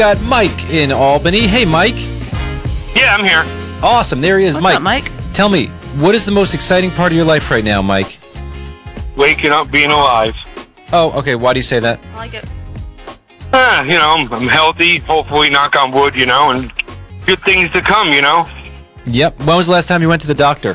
Got Mike in Albany. Hey, Mike. Yeah, I'm here. Awesome. There he is, What's Mike. up, Mike? Tell me, what is the most exciting part of your life right now, Mike? Waking up, being alive. Oh, okay. Why do you say that? I like it. I'm healthy, hopefully, knock on wood, and good things to come, Yep. When was the last time you went to the doctor?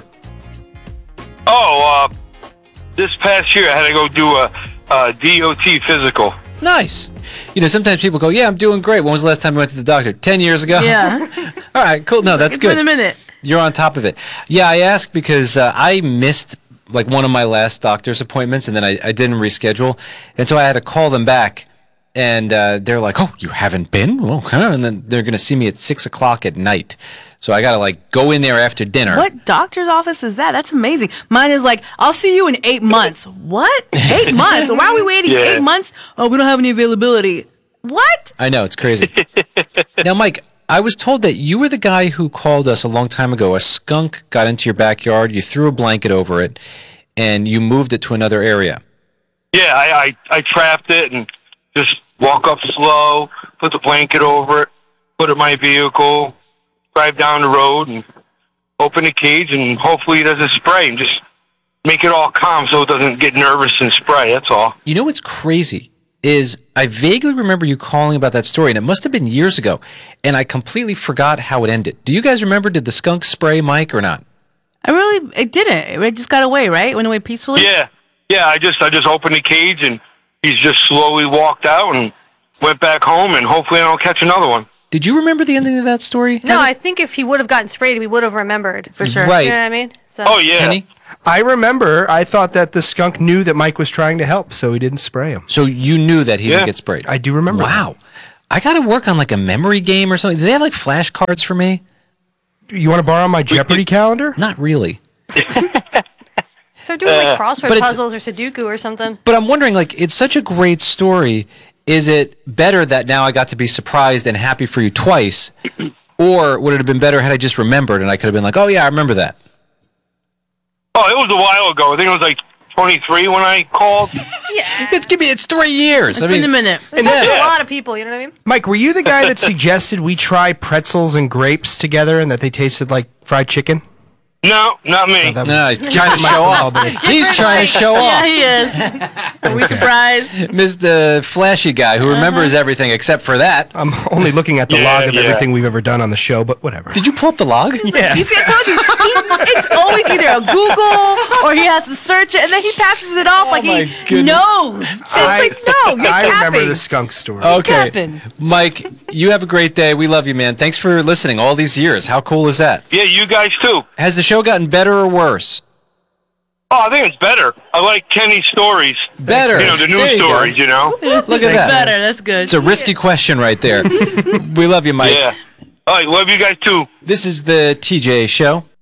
Oh, this past year I had to go do a DOT physical. Nice. Sometimes people go, yeah, I'm doing great. When was the last time you went to the doctor? 10 years ago? Yeah. All right, cool. No, that's It's good. been a minute. You're on top of it. Yeah, I asked because I missed one of my last doctor's appointments, and then I didn't reschedule. And so I had to call them back. And they're like, oh, you haven't been? Well, okay. And then they're going to see me at 6 o'clock at night. So I got to go in there after dinner. What doctor's office is that? That's amazing. Mine is I'll see you in 8 months. What? 8 months? Why are we waiting 8 months? Oh, we don't have any availability. What? I know, it's crazy. Now, Mike, I was told that you were the guy who called us a long time ago. A skunk got into your backyard, you threw a blanket over it, and you moved it to another area. Yeah, I trapped it and just walk up slow, put the blanket over it, put it in my vehicle, drive down the road, and open the cage, and hopefully it doesn't spray, and just make it all calm so it doesn't get nervous and spray, that's all. You know what's crazy is I vaguely remember you calling about that story, and it must have been years ago, and I completely forgot how it ended. Do you guys remember, did the skunk spray Mike or not? It didn't. It just got away, right? It went away peacefully? Yeah, I just opened the cage, and he's just slowly walked out and went back home, and hopefully I don't catch another one. Did you remember the ending of that story? No, I think if he would have gotten sprayed, we would have remembered. For sure. Right. You know what I mean? So. Oh, yeah. Kenny? I remember. I thought that the skunk knew that Mike was trying to help, so he didn't spray him. So you knew that he would get sprayed? I do remember. Wow. I got to work on a memory game or something. Do they have flashcards for me? You want to borrow my Jeopardy calendar? Not really. So doing crossword puzzles or Sudoku or something. But I'm wondering, it's such a great story. Is it better that now I got to be surprised and happy for you twice? Or would it have been better had I just remembered and I could have been like, oh, yeah, I remember that? Oh, it was a while ago. I think it was 23 when I called. Yeah. It's 3 years. It's been a minute. It's a lot of people, you know what I mean? Mike, were you the guy that suggested we try pretzels and grapes together and that they tasted like fried chicken? No, not me. No, he's trying to show off. He's trying to show Yeah, off. he is. Are we surprised? Mr. Flashy guy who remembers everything except for that. I'm only looking at the log of everything we've ever done on the show, but whatever. Did you pull up the log? Yeah. You see, I told you. It's always either a Google or he has to search it, and then he passes it off he goodness. knows. It's no, you're I remember capping. the skunk story. Okay. Captain. Mike, you have a great day. We love you, man. Thanks for listening all these years. How cool is that? Yeah, you guys too. Has the show gotten better or worse? Oh, I think it's better. I like Kenny's stories. Better. The There news you go. stories, Look at that. Better, that's good. It's a risky question right there. We love you, Mike. Yeah. All right, love you guys too. This is the TJ Show.